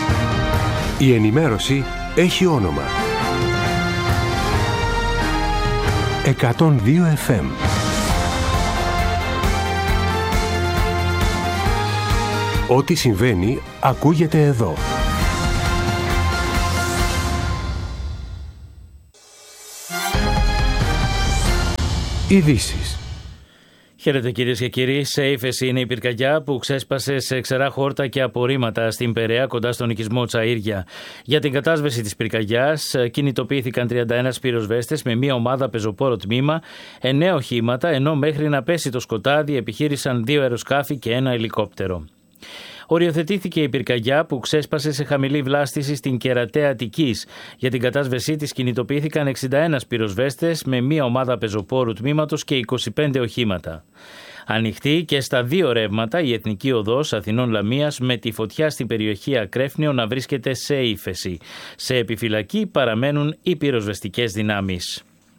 Η ενημέρωση έχει όνομα. 102 FM. Ό,τι συμβαίνει ακούγεται εδώ. Ειδήσεις. Χαίρετε κυρίες και κύριοι. Σε ύφεση είναι η πυρκαγιά που ξέσπασε σε ξερά χόρτα και απορρίμματα στην Περαία κοντά στον οικισμό Τσαΐρια. Για την κατάσβεση της πυρκαγιάς κινητοποιήθηκαν 31 πυροσβέστες με μία ομάδα πεζοπόρο τμήμα, 9 οχήματα, ενώ μέχρι να πέσει το σκοτάδι επιχείρησαν 2 αεροσκάφη και 1 ελικόπτερο. Οριοθετήθηκε η πυρκαγιά που ξέσπασε σε χαμηλή βλάστηση στην κερατέα Αττικής. Για την κατάσβεσή της κινητοποιήθηκαν 61 πυροσβέστες με μία ομάδα πεζοπόρου τμήματος και 25 οχήματα. Ανοιχτή και στα 2 ρεύματα η Εθνική Οδός Αθηνών Λαμίας, με τη φωτιά στην περιοχή Ακρέφνιο να βρίσκεται σε ύφεση. Σε επιφυλακή παραμένουν οι πυροσβεστικές δυνάμεις.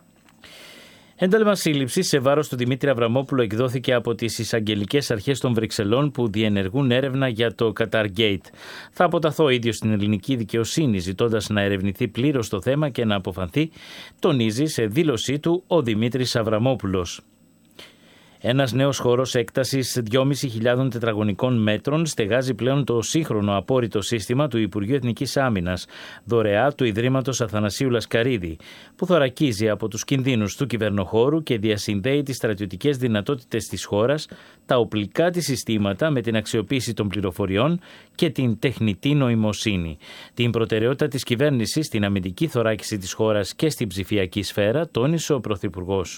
Ένταλμα σύλληψης σε βάρος του Δημήτρη Αβραμόπουλου εκδόθηκε από τις εισαγγελικές αρχές των Βρυξελών που διενεργούν έρευνα για το Qatargate. Θα αποταθώ ίδιος στην ελληνική δικαιοσύνη, ζητώντας να ερευνηθεί πλήρως το θέμα και να αποφανθεί, τονίζει σε δήλωσή του ο Δημήτρης Αβραμόπουλος. Ένας νέος χώρος έκτασης 2.500 τετραγωνικών μέτρων στεγάζει πλέον το σύγχρονο απόρριτο σύστημα του Υπουργείου Εθνικής Άμυνας, δωρεά του Ιδρύματος Αθανασίου Λασκαρίδη, που θωρακίζει από τους κινδύνους του κυβερνοχώρου και διασυνδέει τις στρατιωτικές δυνατότητες της χώρας, τα οπλικά της συστήματα με την αξιοποίηση των πληροφοριών και την τεχνητή νοημοσύνη. Την προτεραιότητα της κυβέρνησης στην αμυντική θωράκιση της χώρας και στην ψηφιακή σφαίρα τόνισε ο Πρωθυπουργός.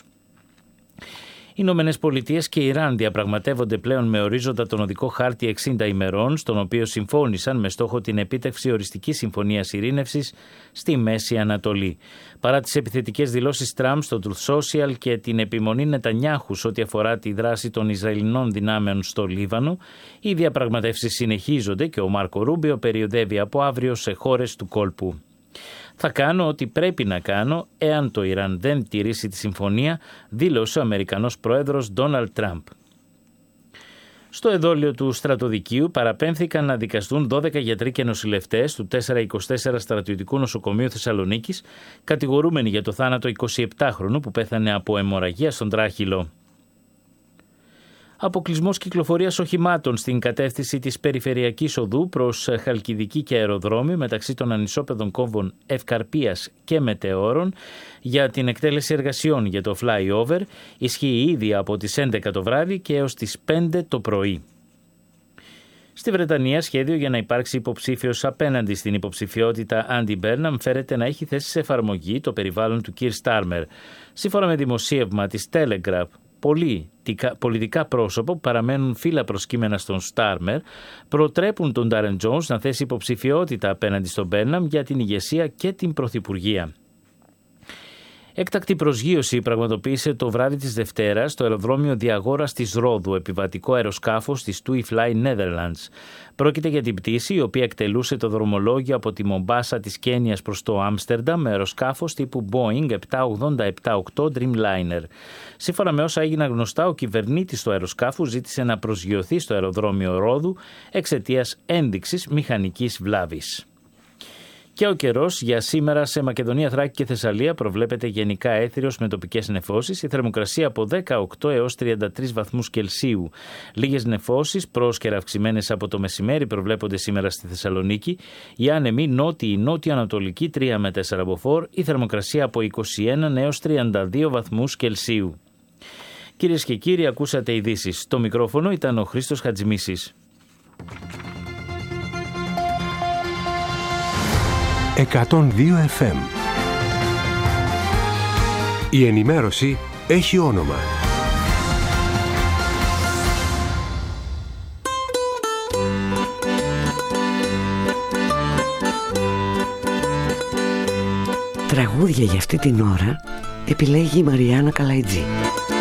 Οι Ηνωμένες Πολιτείες και Ιράν διαπραγματεύονται πλέον με ορίζοντα τον οδικό χάρτη 60 ημερών, στον οποίο συμφώνησαν με στόχο την επίτευξη οριστικής συμφωνίας ειρήνευσης στη Μέση Ανατολή. Παρά τις επιθετικές δηλώσεις Τραμπ στο Truth Social και την επιμονή Νετανιάχου ό,τι αφορά τη δράση των Ισραηλινών δυνάμεων στο Λίβανο, οι διαπραγματεύσεις συνεχίζονται και ο Μάρκο Ρούμπιο περιοδεύει από αύριο σε χώρες του κόλπου. «Θα κάνω ό,τι πρέπει να κάνω εάν το Ιράν δεν τηρήσει τη συμφωνία», δήλωσε ο Αμερικανός πρόεδρος Ντόναλντ Τραμπ. Στο εδόλιο του στρατοδικείου παραπέμφθηκαν να δικαστούν 12 γιατροί και νοσηλευτές του 424 στρατιωτικού νοσοκομείου Θεσσαλονίκης, κατηγορούμενοι για το θάνατο 27χρονου που πέθανε από αιμορραγία στον τράχυλο. Αποκλεισμός κυκλοφορίας οχημάτων στην κατεύθυνση της περιφερειακής οδού προς Χαλκιδική και αεροδρόμιο μεταξύ των ανισόπεδων κόμβων Ευκαρπίας και Μετεώρων για την εκτέλεση εργασιών για το flyover ισχύει ήδη από τις 11 το βράδυ και έως τις 5 το πρωί. Στη Βρετανία, σχέδιο για να υπάρξει υποψήφιος απέναντι στην υποψηφιότητα Άντι Μπέρναμ φέρεται να έχει θέσει σε εφαρμογή το περιβάλλον του Κιρ Στάρμερ. Σύμφωνα με δημοσίευμα της Telegraph, πολλοί πολιτικά πρόσωπα που παραμένουν φύλλα προσκύμενα στον Στάρμερ προτρέπουν τον Ντάρεν Τζόνς να θέσει υποψηφιότητα απέναντι στον Μπέρναμ για την ηγεσία και την πρωθυπουργία. Έκτακτη προσγείωση πραγματοποίησε το βράδυ της Δευτέρας στο αεροδρόμιο Διαγόρας της Ρόδου, επιβατικό αεροσκάφος της TUI Fly Netherlands. Πρόκειται για την πτήση η οποία εκτελούσε το δρομολόγιο από τη Μομπάσα της Κένιας προς το Άμστερνταμ με αεροσκάφος τύπου Boeing 787-8 Dreamliner. Σύμφωνα με όσα έγιναν γνωστά, ο κυβερνήτης του αεροσκάφου ζήτησε να προσγειωθεί στο αεροδρόμιο Ρόδου εξαιτίας ένδειξης μηχανικής βλάβης. Και ο καιρός για σήμερα σε Μακεδονία, Θράκη και Θεσσαλία προβλέπεται γενικά έθριος με τοπικές νεφώσεις. Η θερμοκρασία από 18 έως 33 βαθμούς Κελσίου. Λίγες νεφώσεις πρόσκαιρα αυξημένες από το μεσημέρι προβλέπονται σήμερα στη Θεσσαλονίκη. Οι άνεμοι νότιο-ανατολική 3 με 4 μποφόρ. Η θερμοκρασία από 21 έως 32 βαθμούς Κελσίου. Κυρίες και κύριοι, ακούσατε ειδήσεις. Στο μικρόφωνο ήταν ο Χρήστος Χατζημίσης. 102 FM. Η ενημέρωση έχει όνομα. Τραγούδια για αυτή την ώρα επιλέγει η Μαριάννα Καλαϊτζή.